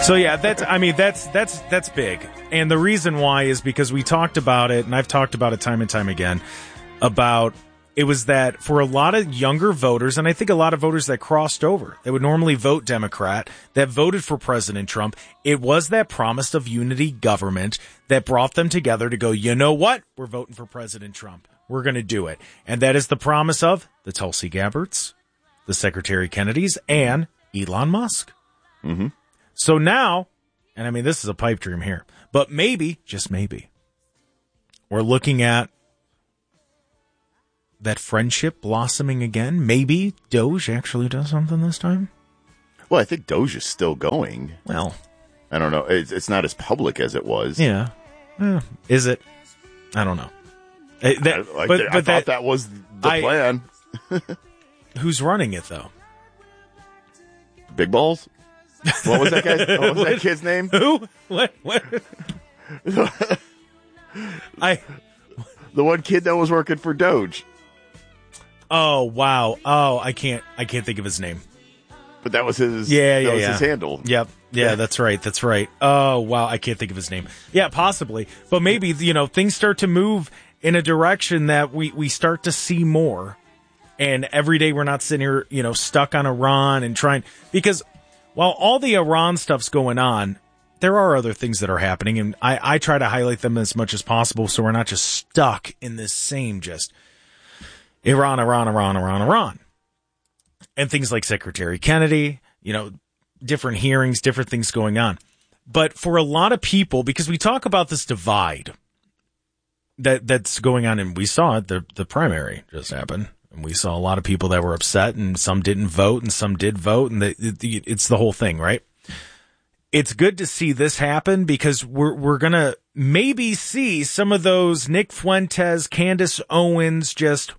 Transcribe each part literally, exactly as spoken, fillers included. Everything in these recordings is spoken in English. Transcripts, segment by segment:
So yeah, that's I mean that's that's that's big. And the reason why is because we talked about it, and I've talked about it time and time again, about it was that for a lot of younger voters, and I think a lot of voters that crossed over, that would normally vote Democrat, that voted for President Trump, it was that promise of unity government that brought them together to go, you know what? We're voting for President Trump. We're going to do it. And that is the promise of the Tulsi Gabbards, the Secretary Kennedys, and Elon Musk. Mm-hmm. So now, and I mean, this is a pipe dream here, but maybe, just maybe, we're looking at that friendship blossoming again. Maybe Doge actually does something this time. Well, I think Doge is still going. Well, I don't know. It's, it's not as public as it was. Yeah. Eh, is it? I don't know. Uh, that, I, like but, I but thought that, that was the I, plan. Who's running it, though? Big Balls? What was that guy? What was that kid's name? Who? What? What? I. The one kid that was working for Doge. Oh wow! Oh, I can't. I can't think of his name. But that was his. Yeah, that yeah, was yeah. his handle. Yep. Yeah, yeah, that's right. That's right. Oh wow! I can't think of his name. Yeah, possibly. But maybe you know things start to move in a direction that we we start to see more, and every day we're not sitting here, you know, stuck on Iran and trying because. While all the Iran stuff's going on, there are other things that are happening, and I, I try to highlight them as much as possible so we're not just stuck in this same just Iran, Iran, Iran, Iran, Iran. And things like Secretary Kennedy, you know, different hearings, different things going on. But for a lot of people, because we talk about this divide that that's going on, and we saw it, the, the primary just happened. And we saw a lot of people that were upset, and some didn't vote, and some did vote, and the, it, it's the whole thing, right? It's good to see this happen because we're we're gonna maybe see some of those Nick Fuentes, Candace Owens just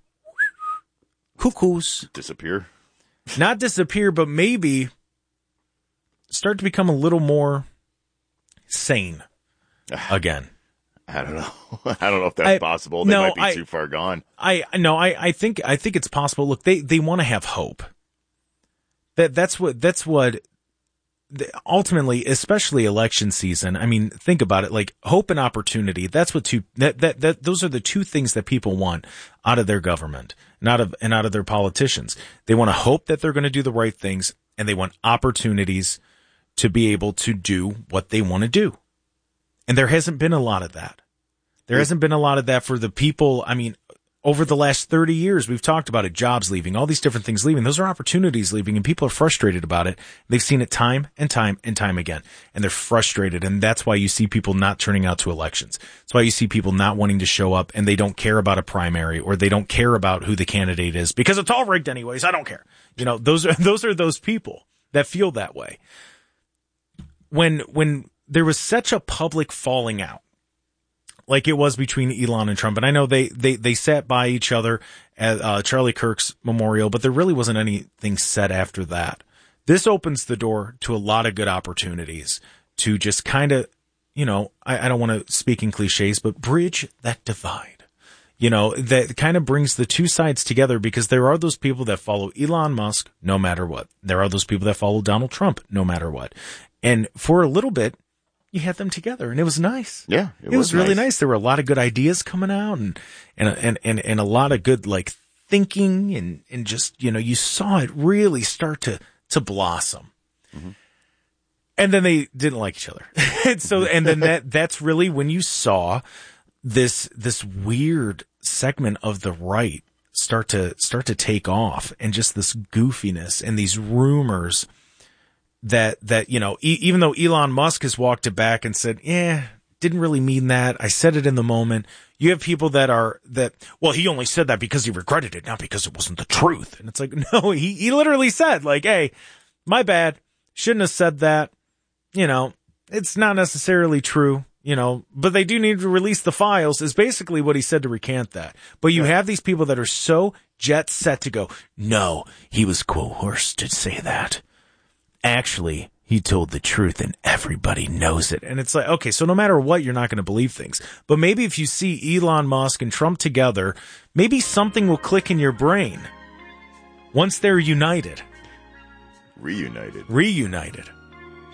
cuckoos disappear, not disappear, but maybe start to become a little more sane again. I don't know. I don't know if that's I, possible. They no, might be I, too far gone. I no, I, I think I think it's possible. Look, they, they want to have hope. That that's what that's what ultimately, especially election season. I mean, think about it. Like hope and opportunity. That's what two that that, that those are the two things that people want out of their government, and out of and out of their politicians. They want to hope that they're going to do the right things, and they want opportunities to be able to do what they want to do. And there hasn't been a lot of that. There hasn't been a lot of that for the people. I mean, over the last thirty years, we've talked about it, jobs leaving, all these different things leaving. Those are opportunities leaving, and people are frustrated about it. They've seen it time and time and time again, and they're frustrated. And that's why you see people not turning out to elections. That's why you see people not wanting to show up, and they don't care about a primary, or they don't care about who the candidate is because it's all rigged anyways. I don't care. You know, those are, those are those people that feel that way. When, when, there was such a public falling out, like it was between Elon and Trump. And I know they, they, they sat by each other at uh, Charlie Kirk's memorial, but there really wasn't anything said after that. This opens the door to a lot of good opportunities to just kind of, you know, I, I don't want to speak in cliches, but bridge that divide. You know, that kind of brings the two sides together because there are those people that follow Elon Musk no matter what. There are those people that follow Donald Trump no matter what. And for a little bit, you had them together, and it was nice. Yeah, it, it was, was really nice. nice. There were a lot of good ideas coming out, and and and and, and a lot of good like thinking, and, and just you know you saw it really start to to blossom. Mm-hmm. And then they didn't like each other, and so and then that that's really when you saw this this weird segment of the right start to start to take off, and just this goofiness and these rumors. That, that, you know, e- even though Elon Musk has walked it back and said, yeah, didn't really mean that. I said it in the moment. You have people that are, that, well, he only said that because he regretted it, not because it wasn't the truth. And it's like, no, he, he literally said like, hey, my bad. Shouldn't have said that. You know, it's not necessarily true, you know, but they do need to release the files is basically what he said to recant that. But you have these people that are so jet set to go, no, he was coerced to say that. Actually, he told the truth and everybody knows it. And it's like, okay, so no matter what, you're not going to believe things. But maybe if you see Elon Musk and Trump together, maybe something will click in your brain once they're united. Reunited. Reunited.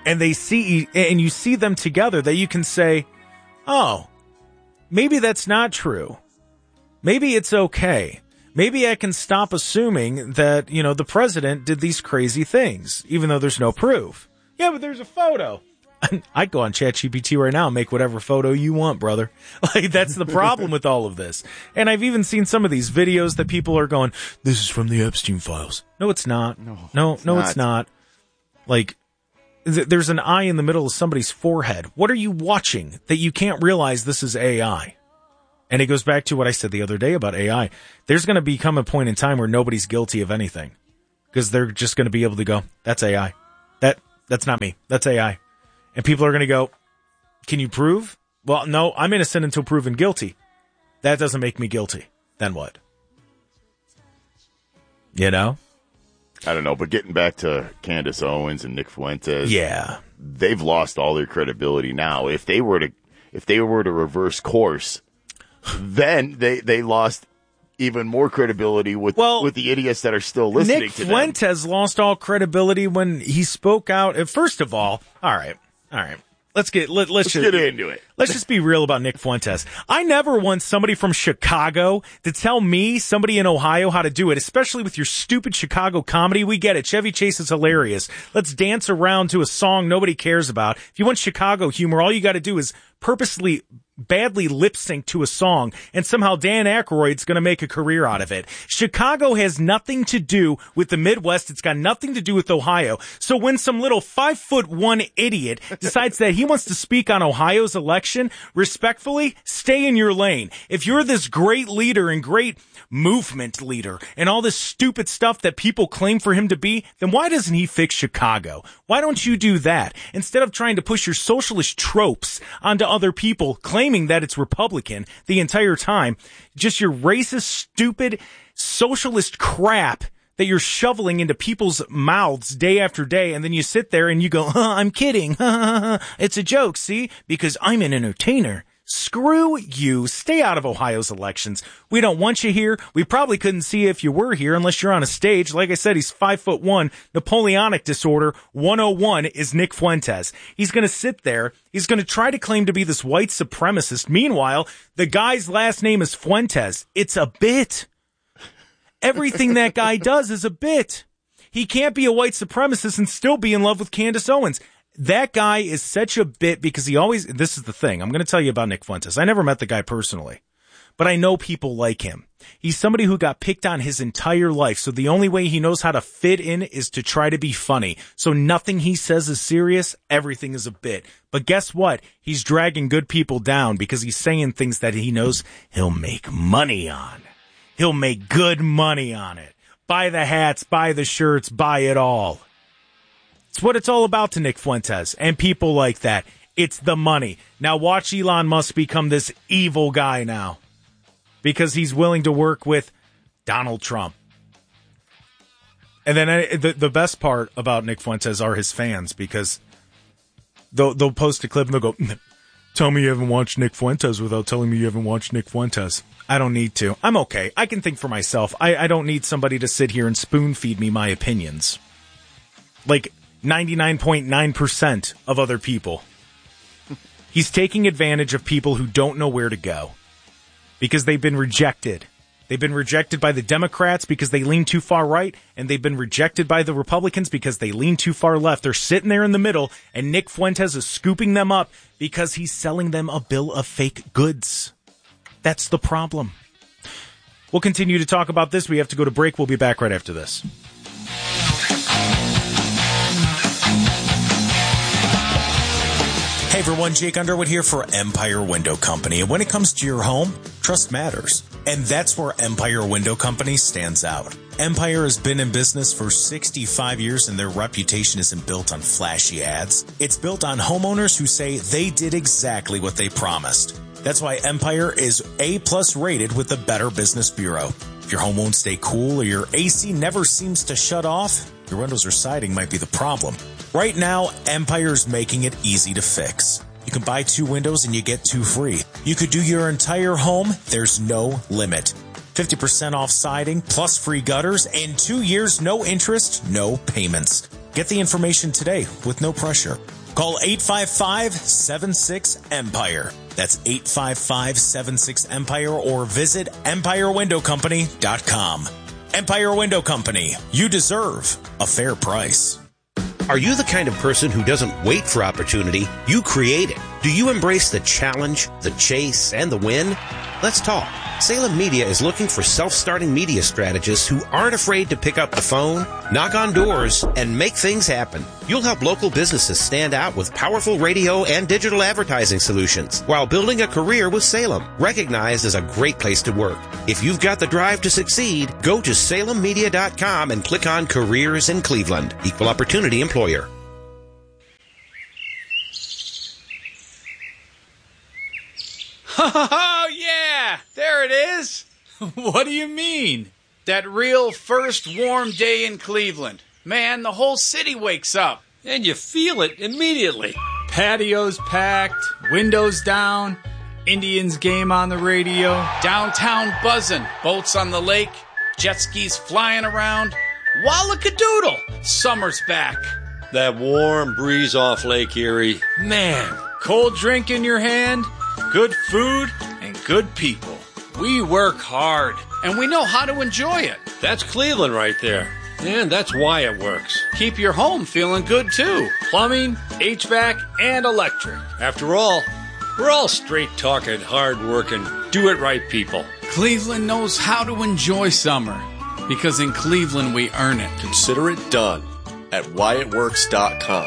and they see, and you see them together, that you can say, oh, maybe that's not true. Maybe it's okay. Maybe I can stop assuming that, you know, the president did these crazy things, even though there's no proof. Yeah, but there's a photo. I'd go on ChatGPT right now and make whatever photo you want, brother. Like, that's the problem with all of this. And I've even seen some of these videos that people are going, this is from the Epstein files. No, it's not. No, no, it's, no not. it's not. Like, th- there's an eye in the middle of somebody's forehead. What are you watching that you can't realize this is A I? And it goes back to what I said the other day about A I. There's going to become a point in time where nobody's guilty of anything, because they're just going to be able to go, that's A I. That, that's not me. That's A I. And people are going to go, can you prove? Well, no, I'm innocent until proven guilty. That doesn't make me guilty. Then what? You know? I don't know, but getting back to Candace Owens and Nick Fuentes. Yeah. They've lost all their credibility now. If they were to, if they were to reverse course, then they, they lost even more credibility with, well, with the idiots that are still listening Nick to them. Nick Fuentes lost all credibility when he spoke out. First of all, all right. All right, let's get let, let's, let's just, get into it. Let's just be real about Nick Fuentes. I never want somebody from Chicago to tell me, somebody in Ohio, how to do it, especially with your stupid Chicago comedy. We get it. Chevy Chase is hilarious. Let's dance around to a song nobody cares about. If you want Chicago humor, all you got to do is purposely badly lip sync to a song, and somehow Dan Aykroyd's going to make a career out of it. Chicago has nothing to do with the Midwest. It's got nothing to do with Ohio. So when some little five foot one idiot decides that he wants to speak on Ohio's election, respectfully, stay in your lane. If you're this great leader and great movement leader and all this stupid stuff that people claim for him to be, then why doesn't he fix Chicago? Why don't you do that? Instead of trying to push your socialist tropes onto other people, claiming that it's Republican the entire time, just your racist, stupid, socialist crap that you're shoveling into people's mouths day after day, and then you sit there and you go, huh, I'm kidding. It's a joke, see? Because I'm an entertainer. Screw you. Stay out of Ohio's elections. We don't want you here. We probably couldn't see you if you were here unless you're on a stage. Like I said, he's five foot one. Napoleonic disorder one oh one is Nick Fuentes. He's going to sit there. He's going to try to claim to be this white supremacist. Meanwhile, the guy's last name is Fuentes. It's a bit. Everything that guy does is a bit. He can't be a white supremacist and still be in love with Candace Owens. That guy is such a bit because he always, this is the thing. I'm going to tell you about Nick Fuentes. I never met the guy personally, but I know people like him. He's somebody who got picked on his entire life. So the only way he knows how to fit in is to try to be funny. So nothing he says is serious. Everything is a bit. But guess what? He's dragging good people down because he's saying things that he knows he'll make money on. He'll make good money on it. Buy the hats, buy the shirts, buy it all. It's what it's all about to Nick Fuentes and people like that. It's the money. Now watch Elon Musk become this evil guy now because he's willing to work with Donald Trump. And then I, the, the best part about Nick Fuentes are his fans, because they'll, they'll post a clip and they'll go, tell me you haven't watched Nick Fuentes without telling me you haven't watched Nick Fuentes. I don't need to. I'm okay. I can think for myself. I, I don't need somebody to sit here and spoon feed me my opinions. Like ninety-nine point nine percent of other people. He's taking advantage of people who don't know where to go because they've been rejected. They've been rejected by the Democrats because they lean too far right, and they've been rejected by the Republicans because they lean too far left. They're sitting there in the middle, and Nick Fuentes is scooping them up because he's selling them a bill of fake goods. That's the problem. We'll continue to talk about this. We have to go to break. We'll be back right after this. Hey everyone, Jake Underwood here for Empire Window Company. And when it comes to your home, trust matters. And that's where Empire Window Company stands out. Empire has been in business for sixty-five years and their reputation isn't built on flashy ads. It's built on homeowners who say they did exactly what they promised. That's why Empire is A-plus rated with the Better Business Bureau. If your home won't stay cool or your A C never seems to shut off, your windows or siding might be the problem. Right now, Empire's making it easy to fix. You can buy two windows and you get two free. You could do your entire home. There's no limit. fifty percent off siding, plus free gutters, and two years, no interest, no payments. Get the information today with no pressure. Call eight five five, seven six, EMPIRE. That's eight five five, seven six, EMPIRE or visit empire window company dot com. Empire Window Company. You deserve a fair price. Are you the kind of person who doesn't wait for opportunity? You create it. Do you embrace the challenge, the chase, and the win? Let's talk. Salem Media is looking for self-starting media strategists who aren't afraid to pick up the phone, knock on doors, and make things happen. You'll help local businesses stand out with powerful radio and digital advertising solutions while building a career with Salem, recognized as a great place to work. If you've got the drive to succeed, go to salem media dot com and click on Careers in Cleveland. Equal Opportunity Employer. Oh, yeah! There it is! What do you mean? That real first warm day in Cleveland. Man, the whole city wakes up. And you feel it immediately. Patios packed, windows down, Indians game on the radio. Downtown buzzing, boats on the lake, jet skis flying around. Wallakadoodle! Summer's back. That warm breeze off Lake Erie. Man, cold drink in your hand, good food, and good people. We work hard. And we know how to enjoy it. That's Cleveland right there. And that's why it works. Keep your home feeling good, too. Plumbing, H V A C, and electric. After all, we're all straight-talking, hard-working, do-it-right people. Cleveland knows how to enjoy summer. Because in Cleveland, we earn it. Consider it done at wyatt works dot com.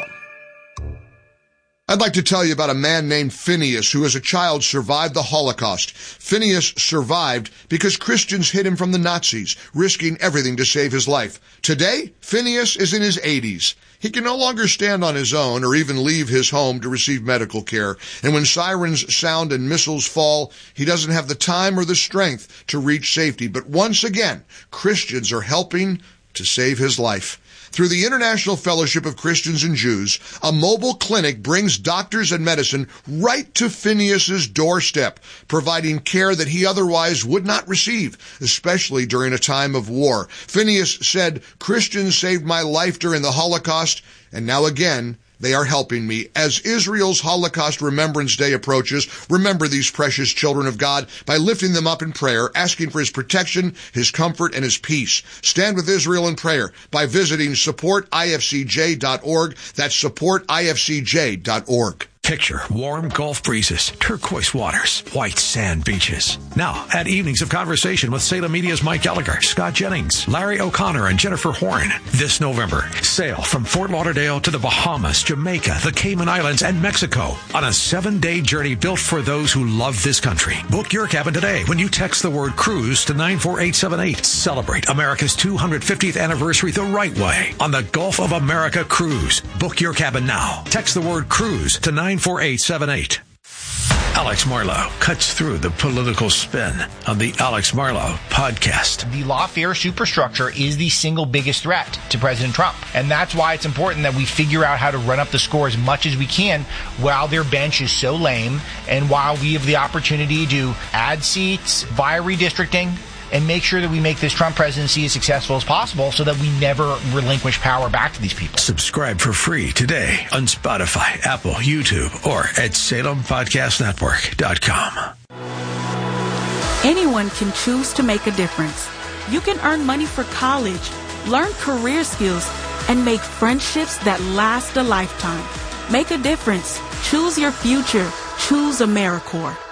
I'd like to tell you about a man named Phineas who as a child survived the Holocaust. Phineas survived because Christians hid him from the Nazis, risking everything to save his life. Today, Phineas is in his eighties. He can no longer stand on his own or even leave his home to receive medical care. And when sirens sound and missiles fall, he doesn't have the time or the strength to reach safety. But once again, Christians are helping to save his life. Through the International Fellowship of Christians and Jews, a mobile clinic brings doctors and medicine right to Phineas's doorstep, providing care that he otherwise would not receive, especially during a time of war. Phineas said, "Christians saved my life during the Holocaust, and now again, they are helping me." As Israel's Holocaust Remembrance Day approaches, remember these precious children of God by lifting them up in prayer, asking for his protection, his comfort, and his peace. Stand with Israel in prayer by visiting support I F C J dot org. That's support I F C J dot org. Picture warm Gulf breezes, turquoise waters, white sand beaches. Now, add evenings of conversation with Salem Media's Mike Gallagher, Scott Jennings, Larry O'Connor, and Jennifer Horn. This November, sail from Fort Lauderdale to the Bahamas, Jamaica, the Cayman Islands, and Mexico on a seven-day journey built for those who love this country. Book your cabin today when you text the word cruise to nine four eight seven eight. Celebrate America's two hundred fiftieth anniversary the right way on the Gulf of America Cruise. Book your cabin now. Text the word cruise to nine four eight seven eight. Alex Marlow cuts through the political spin on the Alex Marlow podcast. The lawfare superstructure is the single biggest threat to President Trump. And that's why it's important that we figure out how to run up the score as much as we can while their bench is so lame and while we have the opportunity to add seats via redistricting and make sure that we make this Trump presidency as successful as possible so that we never relinquish power back to these people. Subscribe for free today on Spotify, Apple, YouTube, or at salem podcast network dot com. Anyone can choose to make a difference. You can earn money for college, learn career skills, and make friendships that last a lifetime. Make a difference. Choose your future. Choose AmeriCorps.